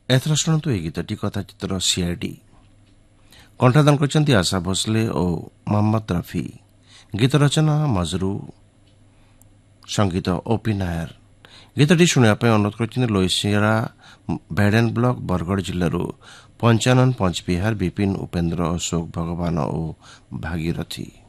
ଏଥର ଶୁଣନ୍ତୁ ଏହି ଗୀତଟି କଥାଚିତ୍ର ସିଆଇଡି କଣ୍ଠଦାନ କରିଛନ୍ତି ଆଶା ଭୋସଲେ ଓ ମୋହମ୍ମଦ ରଫି। ଗୀତ ରଚନା ମଜରୁ, ସଙ୍ଗୀତ ଓପି ନାୟର। ଗୀତଟି ଶୁଣିବା ପାଇଁ ଅନୁରୋଧ କରିଛନ୍ତି ଲୋଇସିରା ଭେଡେନ୍ ବ୍ଲକ ବରଗଡ଼ ଜିଲ୍ଲାରୁ ପଞ୍ଚାନନ ପଞ୍ଚବିହାର ବିପିନ ଉପେନ୍ଦ୍ର ଅଶୋକ ଭଗବାନ ଓ ଭାଗୀରଥୀ।